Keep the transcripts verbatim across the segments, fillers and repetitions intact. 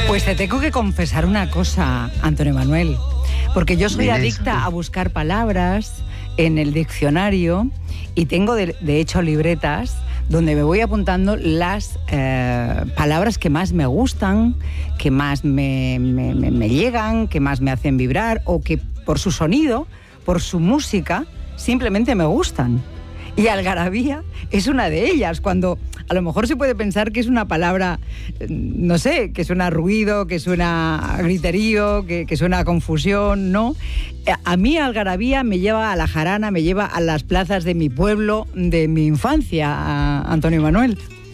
Pues te tengo que confesar una cosa, Antonio Manuel, porque yo soy adicta a buscar palabras en el diccionario y tengo de, de hecho libretas donde me voy apuntando las eh, palabras que más me gustan, que más me, me, me, me llegan, que más me hacen vibrar o que por su sonido, por su música, simplemente me gustan. Y algarabía es una de ellas, cuando a lo mejor se puede pensar que es una palabra, no sé, que suena a ruido, que suena a griterío, que, que suena a confusión, ¿no? A mí algarabía me lleva a la jarana, me lleva a las plazas de mi pueblo, de mi infancia, Antonio Manuel.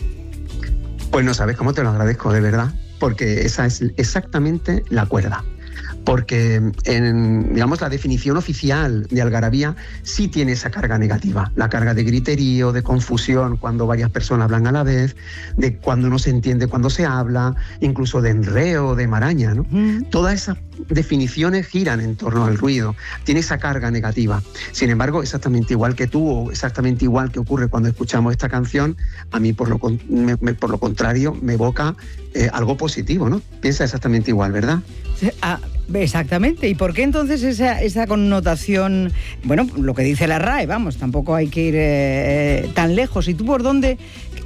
Pues no sabes cómo te lo agradezco, de verdad, porque esa es exactamente la cuerda. Porque, en, digamos, la definición oficial de algarabía sí tiene esa carga negativa, la carga de griterío, de confusión cuando varias personas hablan a la vez, de cuando no se entiende cuando se habla, incluso de enreo, de maraña, ¿no? Mm. Todas esas definiciones giran en torno al ruido, tiene esa carga negativa. Sin embargo, exactamente igual que tú, o exactamente igual que ocurre cuando escuchamos esta canción, a mí por lo, me, me, por lo contrario me evoca eh, algo positivo, ¿no? Piensa exactamente igual, ¿verdad? Sí, ah, exactamente. ¿Y por qué entonces esa, esa connotación? Bueno, lo que dice la R A E, vamos, tampoco hay que ir eh, tan lejos. ¿Y tú por dónde?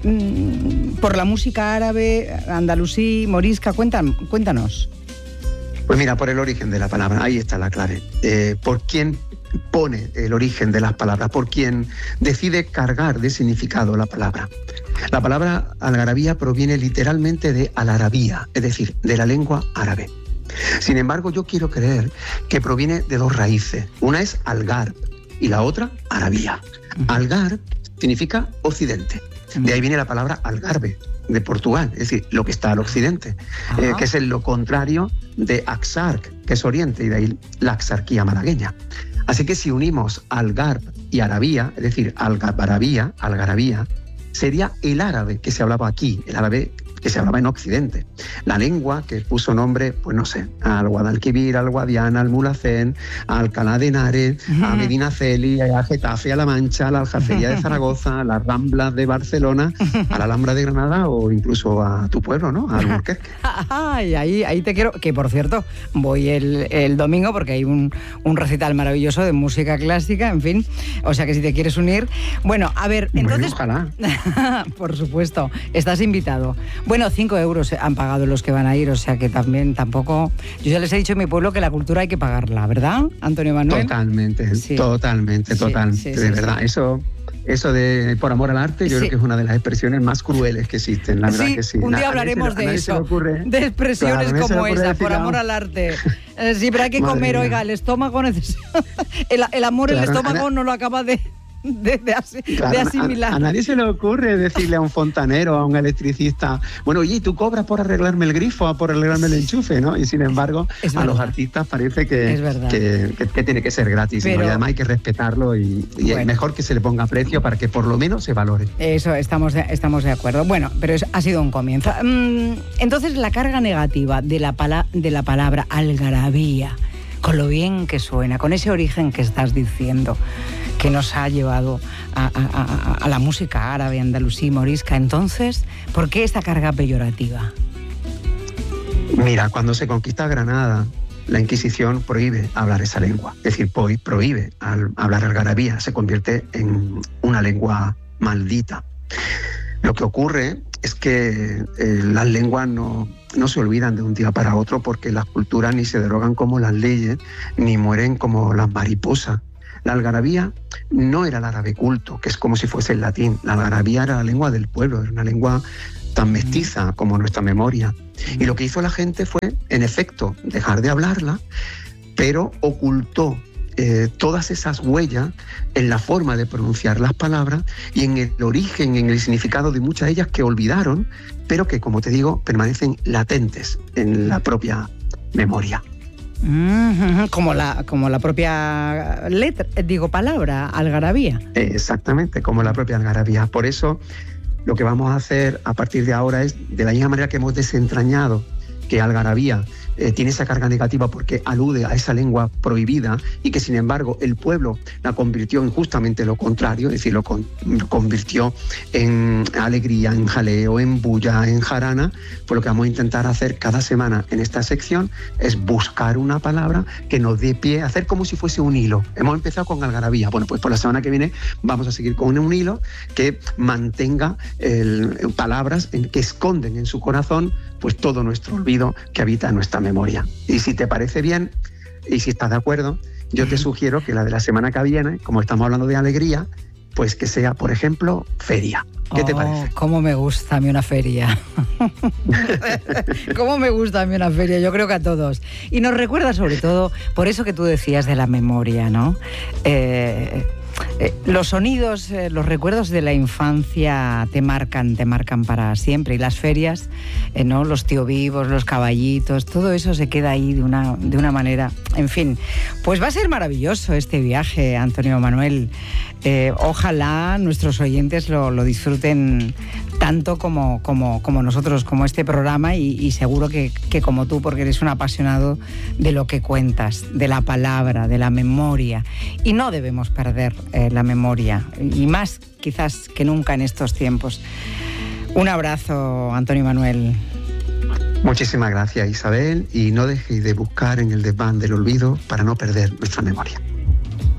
Mm, por la música árabe, andalusí, morisca, cuentan, cuéntanos. Pues mira, por el origen de la palabra, ahí está la clave. Eh, por quién pone el origen de las palabras, por quién decide cargar de significado la palabra. La palabra algarabía proviene literalmente de alarabía, es decir, de la lengua árabe. Sin embargo, yo quiero creer que proviene de dos raíces. Una es algarb y la otra arabía. Uh-huh. Algarb significa occidente. Uh-huh. De ahí viene la palabra algarve, de Portugal, es decir, lo que está al occidente, uh-huh. eh, que es lo contrario de Axarc, que es oriente, y de ahí la axarquía malagueña. Así que si unimos algarb y arabía, es decir, algarabía, algarabía, sería el árabe que se hablaba aquí, el árabe que se hablaba en Occidente. La lengua que puso nombre, pues no sé, al Guadalquivir, al Guadiana, al Mulhacén, a Alcalá de Henares, uh-huh. a Medinaceli, a Getafe, a La Mancha, a la Aljafería de Zaragoza, a las Ramblas de Barcelona, a la Alhambra de Granada o incluso a tu pueblo, ¿no? A Alburquerque. Ay, ahí, ahí te quiero, que por cierto, voy el, el domingo porque hay un, un recital maravilloso de música clásica, en fin, o sea que si te quieres unir. Bueno, a ver, entonces... Bueno, ojalá. Por supuesto, estás invitado. Bueno, cinco euros han pagado los que van a ir, o sea que también tampoco... Yo ya les he dicho en mi pueblo que la cultura hay que pagarla, ¿verdad, Antonio Manuel? Totalmente, sí. totalmente, totalmente, sí, sí, de sí, verdad. Sí. Eso... Eso de por amor al arte, yo sí. creo que es una de las expresiones más crueles que existen, la verdad sí, que sí. Un día hablaremos de eso, ocurre, de expresiones claro, como esa, por amor al arte. Eh, sí, pero hay que comer, mía. Oiga, el estómago necesita... El, el amor, claro, el estómago Ana... no lo acaba de... De, de, asi, claro, de asimilar. A, a nadie se le ocurre decirle a un fontanero, a un electricista, bueno, oye, ¿tú cobras por arreglarme el grifo o por arreglarme el enchufe? ¿No? Y sin embargo, es a los artistas parece que, que, que, que tiene que ser gratis, pero, ¿no? Y además hay que respetarlo y, y bueno. es mejor que se le ponga precio para que por lo menos se valore. Eso, estamos de, estamos de acuerdo. Bueno, pero es, ha sido un comienzo. Entonces, la carga negativa de la, pala, de la palabra algarabía, con lo bien que suena, con ese origen que estás diciendo, que nos ha llevado a, a, a, a la música árabe, andalusí, morisca. Entonces, ¿por qué esta carga peyorativa? Mira, cuando se conquista Granada, la Inquisición prohíbe hablar esa lengua. Es decir, prohíbe hablar algarabía, se convierte en una lengua maldita. Lo que ocurre es que eh, las lenguas no, no se olvidan de un día para otro, porque las culturas ni se derogan como las leyes, ni mueren como las mariposas. La algarabía no era el árabe culto, que es como si fuese el latín. La algarabía era la lengua del pueblo, era una lengua tan mestiza como nuestra memoria. Y lo que hizo la gente fue, en efecto, dejar de hablarla, pero ocultó eh, todas esas huellas en la forma de pronunciar las palabras y en el origen, en el significado de muchas de ellas que olvidaron, pero que, como te digo, permanecen latentes en la propia memoria. Mm-hmm, como la como la propia letra, digo palabra, algarabía. Exactamente, como la propia algarabía. Por eso lo que vamos a hacer a partir de ahora es, de la misma manera que hemos desentrañado que algarabía eh, tiene esa carga negativa porque alude a esa lengua prohibida y que sin embargo el pueblo la convirtió en justamente lo contrario, es decir, lo, con, lo convirtió en alegría, en jaleo, en bulla, en jarana. Pues lo que vamos a intentar hacer cada semana en esta sección es buscar una palabra que nos dé pie, hacer como si fuese un hilo. Hemos empezado con algarabía. Bueno, pues por la semana que viene vamos a seguir con un hilo que mantenga el, palabras en, que esconden en su corazón pues todo nuestro olvido que habita en nuestra memoria. Y si te parece bien, y si estás de acuerdo, yo te sugiero que la de la semana que viene, como estamos hablando de alegría, pues que sea, por ejemplo, feria. ¿Qué oh, te parece? Cómo me gusta a mí una feria. Cómo me gusta a mí una feria, yo creo que a todos. Y nos recuerda sobre todo, por eso que tú decías de la memoria, ¿no? Eh, eh, los sonidos, eh, los recuerdos de la infancia te marcan, te marcan para siempre. Y las ferias, eh, ¿no? Los tío vivos, los caballitos, todo eso se queda ahí de una, de una manera... En fin, pues va a ser maravilloso este viaje, Antonio Manuel. Eh, ojalá nuestros oyentes lo, lo disfruten tanto como, como, como nosotros, como este programa, y, y seguro que, que como tú, porque eres un apasionado de lo que cuentas, de la palabra, de la memoria. Y no debemos perder eh, la memoria, y más quizás que nunca en estos tiempos. Un abrazo, Antonio Manuel. Muchísimas gracias, Isabel, y no dejéis de buscar en el desván del olvido para no perder nuestra memoria.